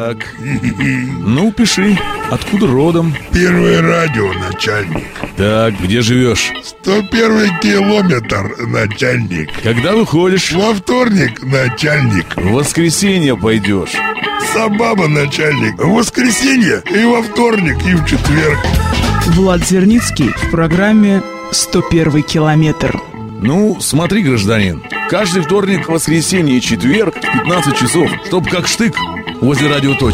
Так. Ну, пиши. Откуда родом? Первое радио, начальник. Так, где живешь? 101 километр, начальник. Когда выходишь? Во вторник, начальник. В воскресенье пойдешь. Собаба, начальник. В воскресенье и во вторник, и в четверг. Влад Зерницкий в программе «101 километр». Ну, смотри, гражданин, каждый вторник, воскресенье и четверг в 15 часов, чтоб как штык возле радиоточки.